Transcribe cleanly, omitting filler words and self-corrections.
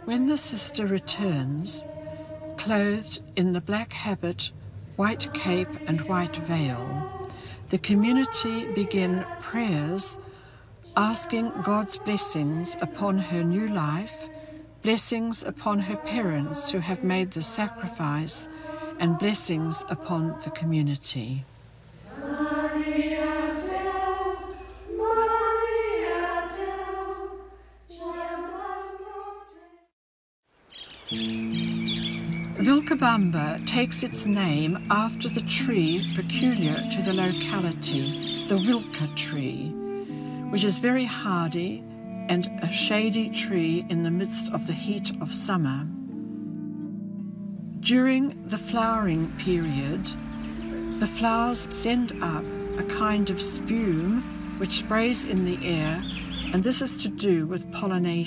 When the sister returns, clothed in the black habit, white cape and white veil, the community begin prayers asking God's blessings upon her new life, blessings upon her parents who have made the sacrifice, and blessings upon the community. Vilcabamba takes its name after the tree peculiar to the locality, the Wilka tree, which is very hardy and a shady tree in the midst of the heat of summer. During the flowering period, the flowers send up a kind of spume which sprays in the air, and this is to do with pollination.